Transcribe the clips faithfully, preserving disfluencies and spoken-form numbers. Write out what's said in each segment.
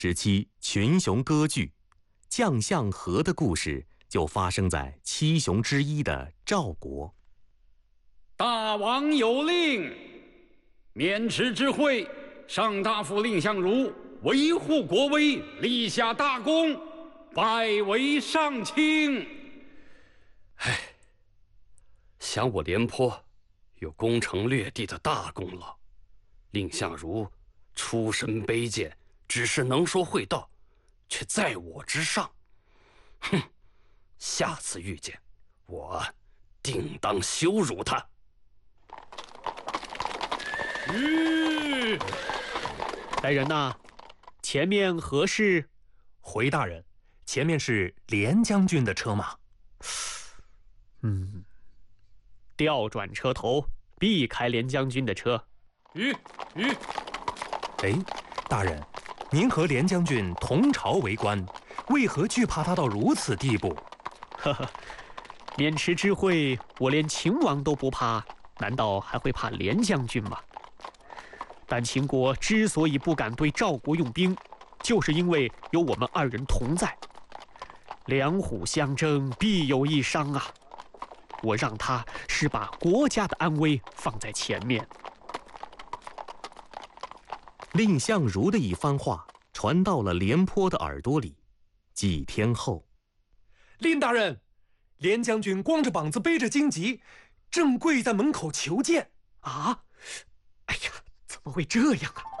时期群雄割据，将相和的故事就发生在七雄之一的赵国。 大王有令，渑池之会，上大夫蔺相如维护国威，立下大功，拜为上卿。 唉，想我廉颇有攻城略地的大功劳，蔺相如出身卑贱，只是能说会道，却在我之上。哼，下次遇见我，定当羞辱他。 吁！来人呐，前面何事？ 回大人，前面是廉将军的车马。 嗯，调转车头，避开廉将军的车。 吁吁！ 哎，大人，您和廉将军同朝为官，为何惧怕他到如此地步？ 呵呵，渑池之会，我连秦王都不怕，难道还会怕廉将军吗？但秦国之所以不敢对赵国用兵，就是因为有我们二人同在。两虎相争，必有一伤啊！我让他是把国家的安危放在前面。 蔺相如的一番话传到了廉颇的耳朵里。几天后， 蔺大人，廉将军光着膀子背着荆棘，正跪在门口求见。 啊！哎呀，怎么会这样啊？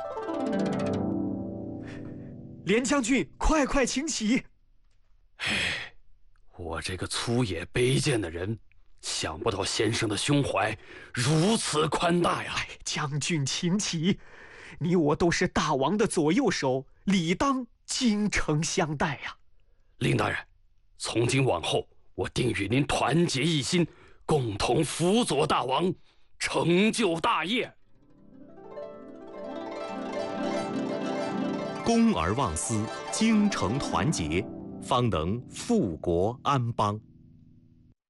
廉将军，快快请起！ 唉，我这个粗野卑贱的人，想不到先生的胸怀如此宽大呀！ 哎，将军请起，你我都是大王的左右手，理当精诚相待呀。 蔺大人，从今往后，我定与您团结一心，共同辅佐大王，成就大业。 公而忘私，精诚团结，方能富国安邦。